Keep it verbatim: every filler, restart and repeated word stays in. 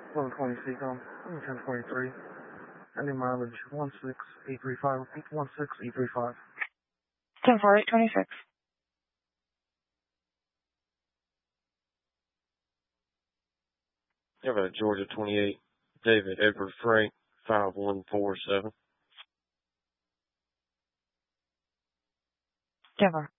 eleven twenty Seacom, ten twenty-three. Any mileage one six eight three five. Repeat one six eight three five. ten four eight twenty-six. How about Georgia twenty-eight, David Edward Frank, five one four seven. Denver.